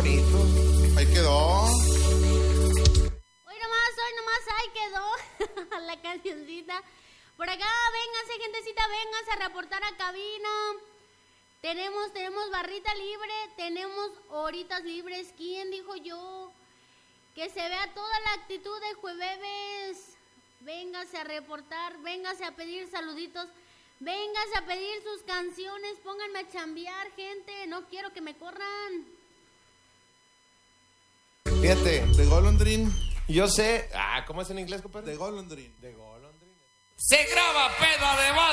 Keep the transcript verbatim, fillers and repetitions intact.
bonito. Ahí quedó. Hoy nomás, hoy nomás, ahí quedó la cancioncita. Por acá, vénganse, gentecita, vénganse a reportar a cabina. Tenemos, tenemos barrita libre, tenemos horitas libres. ¿Quién dijo yo? Que se vea toda la actitud de jueves. Véngase a reportar, véngase a pedir saluditos, véngase a pedir sus canciones, pónganme a chambear, gente, no quiero que me corran. Fíjate, De Golondrin. yo sé... Ah, ¿cómo es en inglés, compadre? De Golondrin. De Golondrin. Se graba peda de vaso.